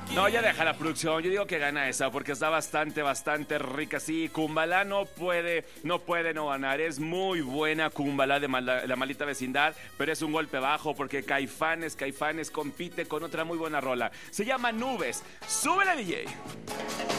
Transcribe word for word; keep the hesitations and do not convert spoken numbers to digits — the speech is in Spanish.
No, ya deja la producción. Yo digo que gana esa porque está bastante, bastante rica. Sí, Kumbala no puede, no puede no ganar. Es muy buena Kumbala de Mala- la Maldita Vecindad, pero es un golpe bajo porque Caifanes, Caifanes compite con otra muy buena rola. Se llama Nubes. ¡Súbela, D J!